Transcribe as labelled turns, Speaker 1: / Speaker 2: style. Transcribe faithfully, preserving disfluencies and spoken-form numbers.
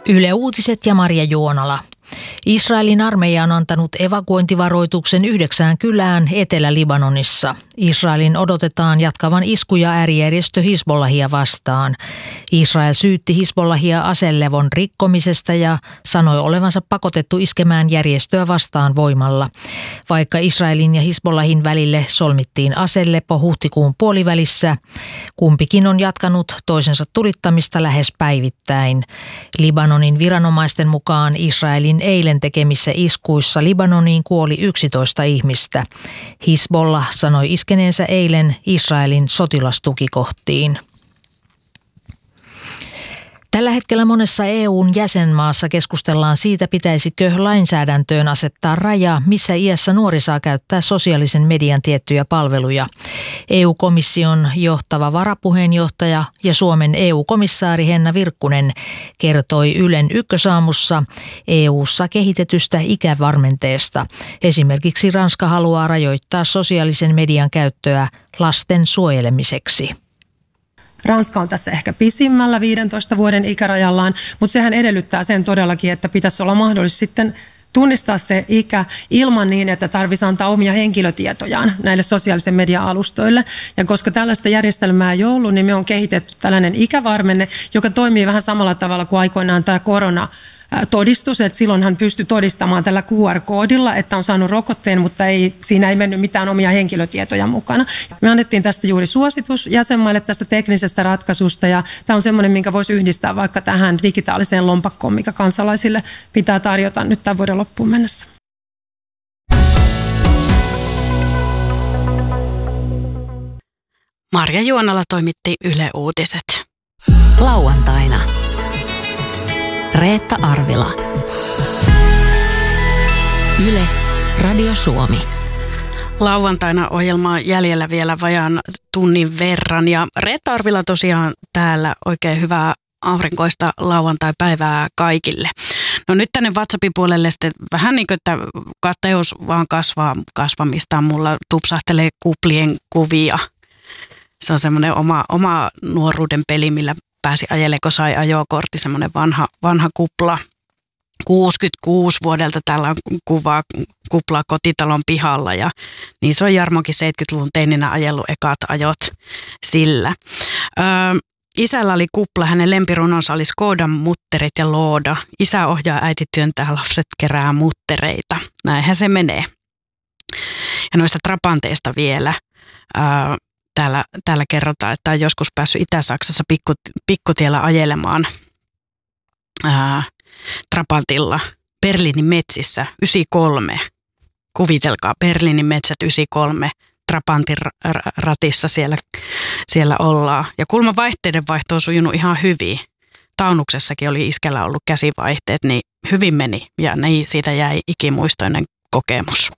Speaker 1: Yle Uutiset ja Marja Juonala. Israelin armeija on antanut evakuointivaroituksen yhdeksään kylään Etelä-Libanonissa. Israelin odotetaan jatkavan iskuja äärijärjestö Hizbollahia vastaan. Israel syytti Hizbollahia aselevon rikkomisesta ja sanoi olevansa pakotettu iskemään järjestöä vastaan voimalla. Vaikka Israelin ja Hizbollahin välille solmittiin aselepo huhtikuun puolivälissä, kumpikin on jatkanut toisensa tulittamista lähes päivittäin. Libanonin viranomaisten mukaan Israelin eilen tekemissä iskuissa Libanoniin kuoli yksitoista ihmistä. Hizbollah sanoi iskeneensä eilen Israelin sotilastukikohtiin. Tällä hetkellä monessa E U:n jäsenmaassa keskustellaan siitä, pitäisikö lainsäädäntöön asettaa raja, missä iässä nuori saa käyttää sosiaalisen median tiettyjä palveluja. E U-komission johtava varapuheenjohtaja ja Suomen E U-komissaari Henna Virkkunen kertoi Ylen Ykkösaamussa E U:ssa kehitetystä ikävarmenteesta. Esimerkiksi Ranska haluaa rajoittaa sosiaalisen median käyttöä lasten suojelemiseksi.
Speaker 2: Ranska on tässä ehkä pisimmällä viidentoista vuoden ikärajallaan, mutta sehän edellyttää sen todellakin, että pitäisi olla mahdollista sitten tunnistaa se ikä ilman niin, että tarvitsisi antaa omia henkilötietojaan näille sosiaalisen median alustoille. Ja koska tällaista järjestelmää ei ollut, niin me on kehitetty tällainen ikävarmenne, joka toimii vähän samalla tavalla kuin aikoinaan tämä korona. Todistus, että silloin hän pystyi todistamaan tällä Q R-koodilla, että on saanut rokotteen, mutta ei, siinä ei mennyt mitään omia henkilötietoja mukana. Me annettiin tästä juuri suositus jäsenmaille tästä teknisestä ratkaisusta ja tämä on semmoinen, minkä voisi yhdistää vaikka tähän digitaaliseen lompakkoon, mikä kansalaisille pitää tarjota nyt tämän vuoden loppuun mennessä.
Speaker 3: Marja Juonala toimitti Yle Uutiset.
Speaker 4: Lauantaina. Reetta Arvila. Yle, Radio Suomi.
Speaker 3: Lauantaina ohjelmaa jäljellä vielä vajaan tunnin verran ja Reetta Arvila tosiaan täällä. Oikein hyvää aurinkoista lauantai-päivää kaikille. No nyt tänne WhatsAppin puolelle sitten vähän niin kuin, että kateus vaan kasvaa kasvamistaan. Mulla tupsahtelee kuplien kuvia. Se on semmoinen oma, oma nuoruuden peli, millä pääsi ajelemaan, kun sai ajokortti, semmoinen vanha, vanha kupla. kuusikymmentäkuusi vuodelta täällä on kuvaa kuplaa kotitalon pihalla ja niin se on Jarmokin seitsemänkymmentäluvun teininä ajellut ekat ajot sillä. Ö, isällä oli kupla, hänen lempirunonsa oli Skodan mutterit ja looda. Isä ohjaa, äiti työntää, lapset kerää muttereita. Näinhän se menee. Ja noista trapanteista vielä. Ö, Täällä, täällä kerrotaan, että on joskus päässyt Itä-Saksassa pikku, pikkutiellä ajelemaan ää, Trapantilla Berliinin metsissä yhdeksänkymmentäkolme. Kuvitelkaa, Berliinin metsät yhdeksänkymmentäkolme, Trapantin ratissa siellä, siellä ollaan. Ja kulma vaihteiden vaihto on sujunut ihan hyvin. Taunuksessakin oli iskällä ollut käsivaihteet, niin hyvin meni ja niin siitä jäi ikimuistoinen kokemus.